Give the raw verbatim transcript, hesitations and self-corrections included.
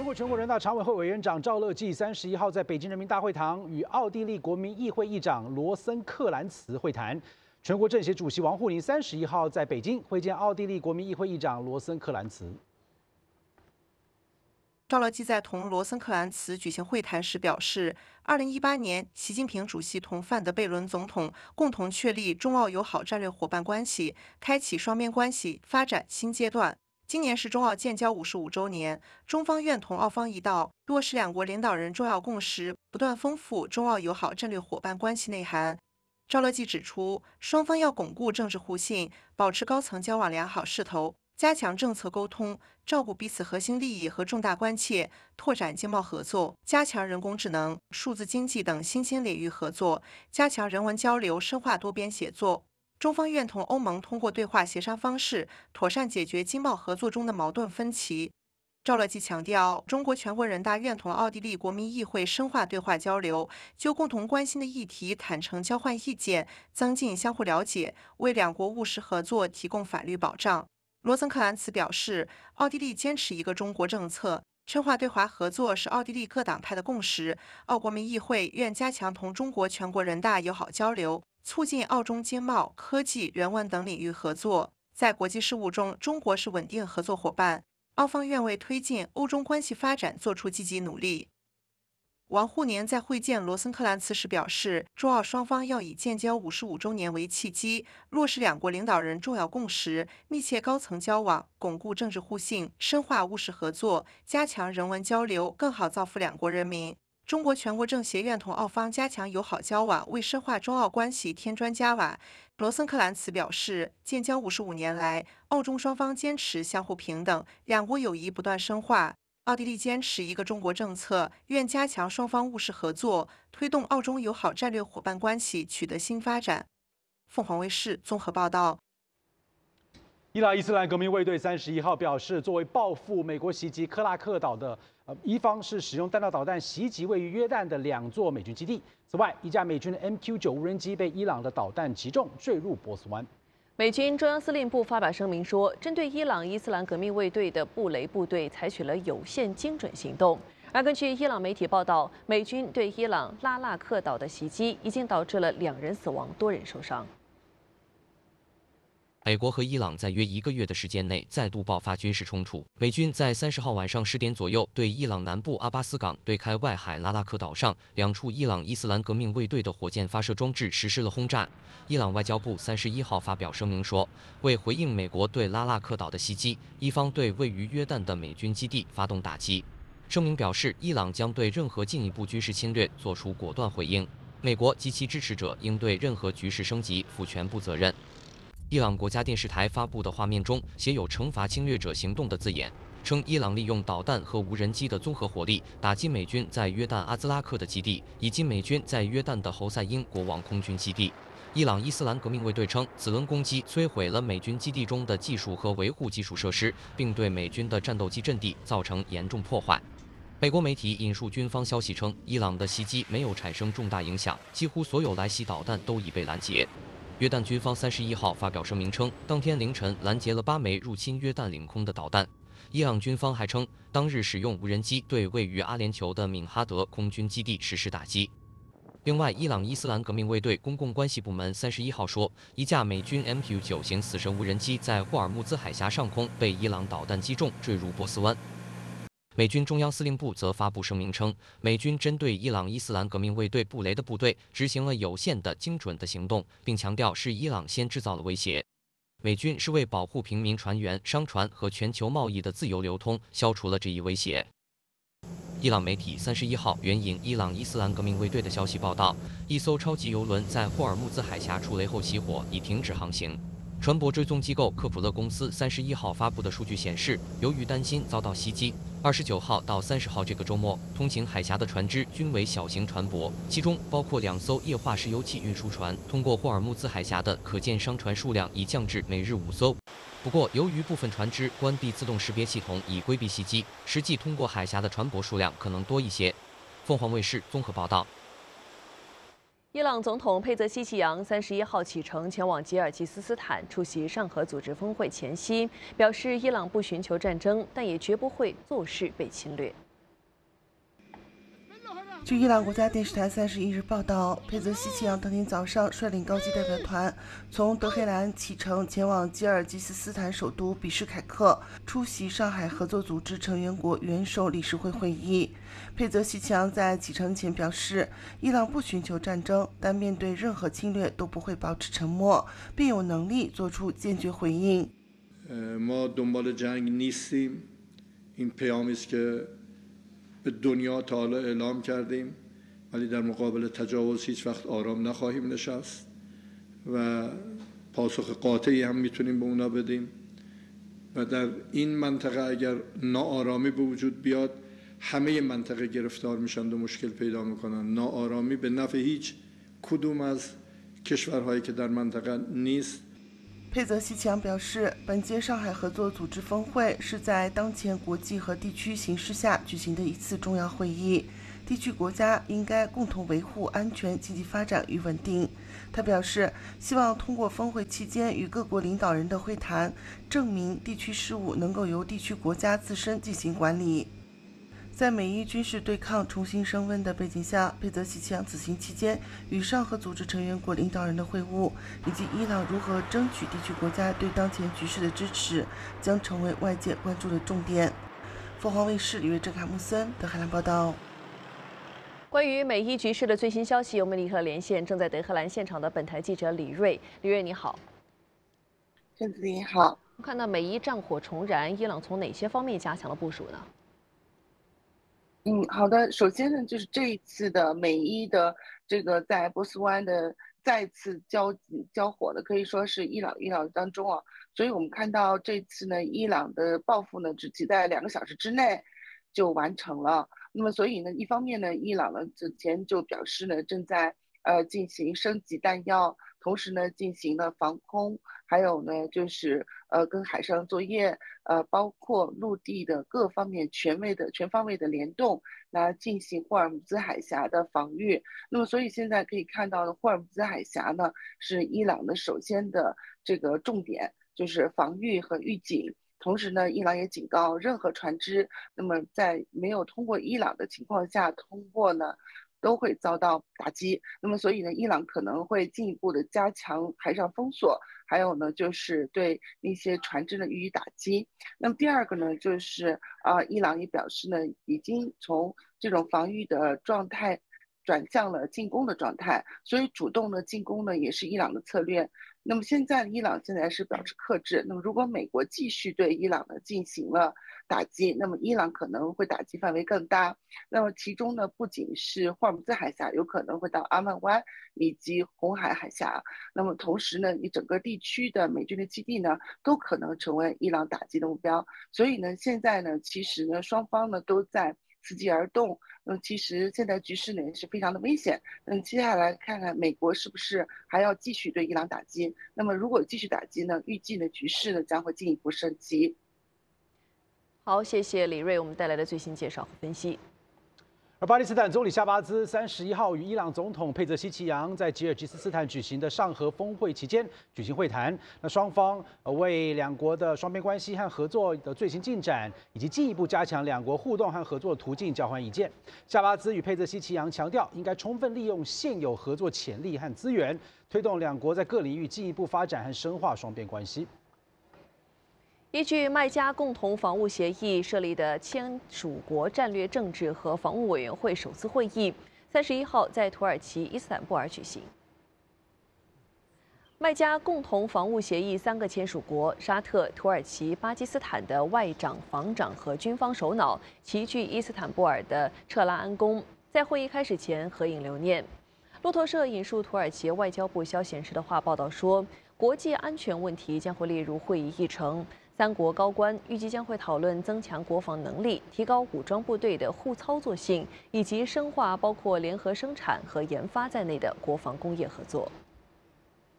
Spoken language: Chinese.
国全国人大常委会委员长赵乐际三十一号在北京人民大会堂与奥地利国民议会议长罗森克兰茨会谈。全国政协主席王沪宁三十一号在北京会见奥地利国民议会议长罗森克兰茨。 赵乐际在同罗森克兰茨举行会谈时表示，二零一八年，习近平主席同范德贝伦总统共同确立中澳友好战略伙伴关系，开启双边关系发展新阶段。今年是中澳建交五十五周年，中方愿同澳方一道，落实两国领导人重要共识，不断丰富中澳友好战略伙伴关系内涵。赵乐际指出，双方要巩固政治互信，保持高层交往良好势头，加强政策沟通，照顾彼此核心利益和重大关切，拓展经贸合作，加强人工智能、数字经济等新兴领域合作，加强人文交流，深化多边协作。中方愿同欧盟通过对话协商方式，妥善解决经贸合作中的矛盾分歧。赵乐际强调，中国全国人大愿同奥地利国民议会深化对话交流，就共同关心的议题坦诚交换意见，增进相互了解，为两国务实合作提供法律保障。罗森克兰茨表示，奥地利坚持一个中国政策，深化对华合作是奥地利各党派的共识。澳国民议会愿加强同中国全国人大友好交流，促进澳中经贸、科技、人文等领域合作。在国际事务中，中国是稳定合作伙伴，澳方愿为推进欧中关系发展做出积极努力。王沪宁在会见罗森克兰茨时表示，中澳双方要以建交五十五周年为契机，落实两国领导人重要共识，密切高层交往，巩固政治互信，深化务实合作，加强人文交流，更好造福两国人民。中国全国政协愿同澳方加强友好交往，为深化中澳关系添砖加瓦。罗森克兰茨表示，建交五十五年来，澳中双方坚持相互平等，两国友谊不断深化。奥地利坚持一个中国政策，愿加强双方务实合作，推动澳中友好战略伙伴关系取得新发展。凤凰卫视综合报道。 伊朗伊斯兰革命卫队三十一号表示，作为报复美国袭击克拉克岛的呃伊方是使用弹道导弹袭击位于约旦的两座美军基地。此外，一架美军的 M Q 九无人机被伊朗的导弹击中，坠入波斯湾。 美军中央司令部发表声明说，针对伊朗伊斯兰革命卫队的布雷部队采取了有限精准行动。而根据伊朗媒体报道，美军对伊朗拉纳克岛的袭击已经导致了两人死亡，多人受伤。 美国和伊朗在约一个月的时间内再度爆发军事冲突。美军在三十号晚上十点左右对伊朗南部阿巴斯港对开外海拉拉克岛上两处伊朗伊斯兰革命卫队的火箭发射装置实施了轰炸。伊朗外交部三十一号发表声明说，为回应美国对拉拉克岛的袭击，伊方对位于约旦的美军基地发动打击。声明表示，伊朗将对任何进一步军事侵略做出果断回应，美国及其支持者应对任何局势升级负全部责任。伊朗国家电视台发布的画面中写有“惩罚侵略者行动”的字眼，称伊朗利用导弹和无人机的综合火力打击美军在约旦阿兹拉克的基地，以及美军在约旦的侯赛因国王空军基地。伊朗伊斯兰革命卫队称，此轮攻击摧毁了美军基地中的技术和维护基础设施，并对美军的战斗机阵地造成严重破坏。美国媒体引述军方消息称，伊朗的袭击没有产生重大影响，几乎所有来袭导弹都已被拦截。约旦军方三十一号发表声明称，当天凌晨拦截了八枚入侵约旦领空的导弹。伊朗军方还称，当日使用无人机对位于阿联酋的敏哈德空军基地实施打击。另外，伊朗伊斯兰革命卫队公共关系部门三十一号说，一架美军 M Q 九型死神无人机在霍尔木兹海峡上空被伊朗导弹击中，坠入波斯湾。美军中央司令部则发布声明称，美军针对伊朗伊斯兰革命卫队布雷的部队执行了有限的、精准的行动，并强调是伊朗先制造了威胁。美军是为保护平民船员、商船和全球贸易的自由流通，消除了这一威胁。伊朗媒体三十一号援引伊朗伊斯兰革命卫队的消息报道，一艘超级油轮在霍尔木兹海峡触雷后熄火，已停止航行。船舶追踪机构科普勒公司三十一号发布的数据显示，由于担心遭到袭击，二十九号到三十号这个周末，通行海峡的船只均为小型船舶，其中包括两艘液化石油气运输船。通过霍尔木兹海峡的可见商船数量已降至每日五艘。不过，由于部分船只关闭自动识别系统以规避袭击，实际通过海峡的船舶数量可能多一些。凤凰卫视综合报道。 伊朗总统佩泽希奇扬三十一号启程前往吉尔吉斯斯坦出席上合组织峰会前夕，表示伊朗不寻求战争，但也绝不会坐视被侵略。 据伊朗国家电视台三十一日报道，佩泽西奇扬当天早上率领高级代表团从德黑兰启程前往吉尔吉斯斯坦首都比什凯克，出席上海合作组织成员国元首理事会会议。佩泽西奇扬在启程前表示，伊朗不寻求战争，但面对任何侵略都不会保持沉默，并有能力做出坚决回应。 ما دنبال جنگ نیستیم. این پیامی است که به دنیا تا حالا اعلام کردیم ولی در مقابل تجاوز هیچ وقت آرام نخواهیم نشست و پاسخ قاطعی هم میتونیم به اونا بدیم و در این منطقه اگر ناآرامی به وجود بیاد همه منطقه گرفتار میشن و مشکل پیدا میکنن. ناآرامی به نفع هیچ کدوم از کشورهایی که در منطقه نیست。 佩泽西奇扬表示，本届上海合作组织峰会是在当前国际和地区形势下举行的一次重要会议，地区国家应该共同维护安全、经济发展与稳定。他表示，希望通过峰会期间与各国领导人的会谈，证明地区事务能够由地区国家自身进行管理。在美伊军事对抗重新升温的背景下，佩泽西奇扬此行期间与上合组织成员国领导人的会晤，以及伊朗如何争取地区国家对当前局势的支持，将成为外界关注的重点。凤凰卫视李月珍、卡木森德黑兰报道。 关于美伊局势的最新消息，我们立刻连线正在德黑兰现场的本台记者李锐。李锐，你好。 郑子你好。 看到美伊战火重燃，伊朗从哪些方面加强了部署呢？ 嗯，好的。首先呢，就是这一次的美伊的这个在波斯湾的再次交交火呢，可以说是伊朗伊朗当中啊，所以我们看到这次呢，伊朗的报复呢，只仅在两个小时之内就完成了。那么，所以呢，一方面呢，伊朗呢之前就表示呢，正在呃进行升级弹药，同时呢，进行了防空，还有呢，就是呃跟海上作业，呃，包括陆地的各方面全位的全方位的联动，来进行霍尔木兹海峡的防御。那么，所以现在可以看到呢，霍尔木兹海峡呢是伊朗的首先的这个重点，就是防御和预警。同时呢，伊朗也警告任何船只，那么在没有通过伊朗的情况下通过呢，都会遭到打击。那么，所以呢，伊朗可能会进一步的加强海上封锁，还有呢，就是对那些船只呢予以打击。那么第二个呢，就是啊、呃，伊朗也表示呢，已经从这种防御的状态转向了进攻的状态，所以主动的进攻呢也是伊朗的策略。那么现在伊朗现在是表示克制，那么如果美国继续对伊朗呢进行了打击，那么伊朗可能会打击范围更大。那么其中呢，不仅是霍尔木兹海峡，有可能会到阿曼湾以及红海海峡。那么同时呢，你整个地区的美军的基地呢，都可能成为伊朗打击的目标。所以呢，现在呢，其实呢，双方呢都在伺机而动。那么其实现在局势呢也是非常的危险。嗯，接下来看看美国是不是还要继续对伊朗打击。那么如果继续打击呢，预计呢局势呢将会进一步升级。 好，谢谢李锐我们带来的最新介绍和分析。 而巴基斯坦总理夏巴兹三十一号与伊朗总统佩泽西奇扬在吉尔吉斯斯坦举行的上合峰会期间举行会谈，那双方为两国的双边关系和合作的最新进展，以及进一步加强两国互动和合作途径交换意见。夏巴兹与佩泽西奇扬强调，应该充分利用现有合作潜力和资源，推动两国在各领域进一步发展和深化双边关系。 依据麦加共同防务协议设立的签署国战略政治和防务委员会首次会议，三十一号在土耳其伊斯坦布尔举行。麦加共同防务协议三个签署国沙特、土耳其、巴基斯坦的外长、防长和军方首脑齐聚伊斯坦布尔的彻拉安宫，在会议开始前合影留念。路透社引述土耳其外交部消息人士的话报道说，国际安全问题将会列入会议议程。三国高官预计将会讨论增强国防能力、提高武装部队的互操作性，以及深化包括联合生产和研发在内的国防工业合作。